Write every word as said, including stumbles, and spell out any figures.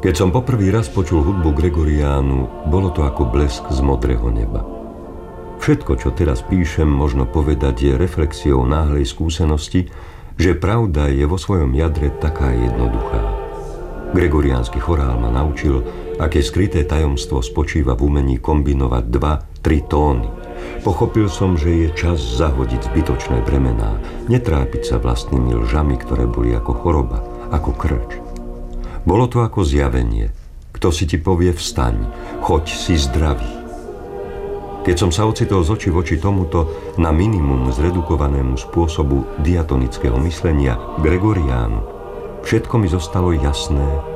Keď som poprvý raz počul hudbu Gregoriánu, bolo to ako blesk z modrého neba. Všetko, čo teraz píšem, možno povedať, je reflexiou náhlej skúsenosti, že pravda je vo svojom jadre taká jednoduchá. Gregoriánsky chorál ma naučil, aké skryté tajomstvo spočíva v umení kombinovať dva, tri tóny. Pochopil som, že je čas zahodiť zbytočné bremená, netrápiť sa vlastnými lžami, ktoré boli ako choroba, ako krč. Bolo to ako zjavenie. Kto si ti povie vstaň, choď, si zdravý. Keď som sa ocitol z očí voči tomuto na minimum zredukovanému spôsobu diatonického myslenia Gregoriánu, všetko mi zostalo jasné